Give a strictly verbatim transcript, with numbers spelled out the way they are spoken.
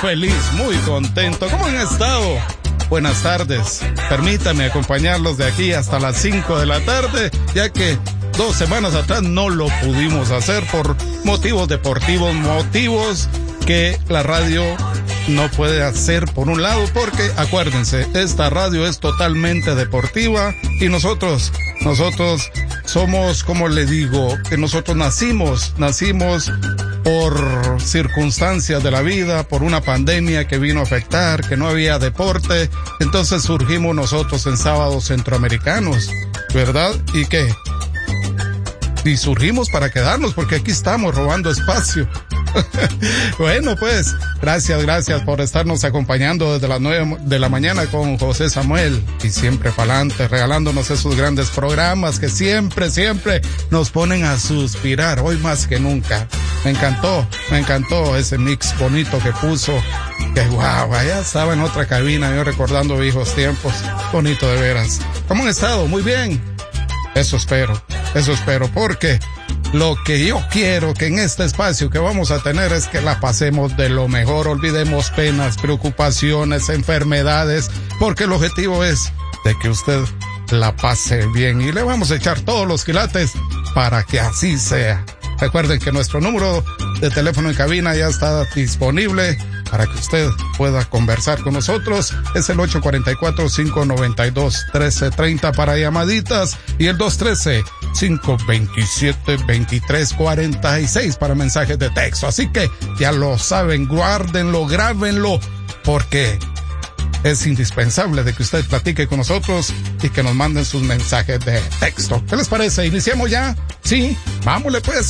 feliz, muy contento. ¿Cómo han estado? Buenas tardes. Permítame acompañarlos de aquí hasta las cinco de la tarde, ya que dos semanas atrás no lo pudimos hacer por motivos deportivos, motivos que la radio no puede hacer por un lado, porque acuérdense, esta radio es totalmente deportiva y nosotros, nosotros somos, como le digo, que nosotros nacimos, nacimos por circunstancias de la vida, por una pandemia que vino a afectar, que no había deporte, entonces surgimos nosotros en Sábados Centroamericanos, ¿verdad? ¿Y qué? Y surgimos para quedarnos, porque aquí estamos robando espacio. Bueno, pues, gracias, gracias por estarnos acompañando desde las nueve de la mañana con José Samuel, y siempre pa'lante, regalándonos esos grandes programas que siempre, siempre nos ponen a suspirar, hoy más que nunca. Me encantó, me encantó ese mix bonito que puso, que guau, allá estaba en otra cabina, yo recordando viejos tiempos, bonito de veras. ¿Cómo han estado? Muy bien. Eso espero, eso espero, porque lo que yo quiero que en este espacio que vamos a tener es que la pasemos de lo mejor, olvidemos penas, preocupaciones, enfermedades, porque el objetivo es de que usted la pase bien y le vamos a echar todos los quilates para que así sea. Recuerden que nuestro número de teléfono en cabina ya está disponible para que usted pueda conversar con nosotros. Es el ocho cuatro cuatro, cinco nueve dos, uno tres tres cero para llamaditas y el dos uno tres, cinco dos siete, dos tres cuatro seis para mensajes de texto. Así que ya lo saben, guárdenlo, grábenlo, porque es indispensable de que usted platique con nosotros y que nos manden sus mensajes de texto. ¿Qué les parece? ¿Iniciamos ya? Sí, vámonos pues.